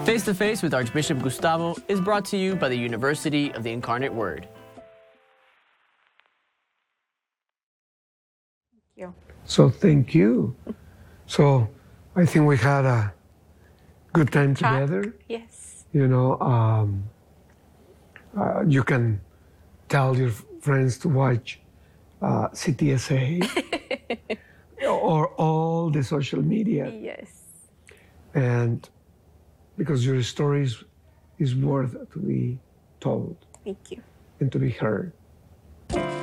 Face to Face with Archbishop Gustavo is brought to you by the University of the Incarnate Word. Thank you. So thank you. So I think we had a good time together. Yes. You know, you can tell your friends to watch CTSA or all the social media. Yes. And because your story is worth to be told Thank you. and to be heard.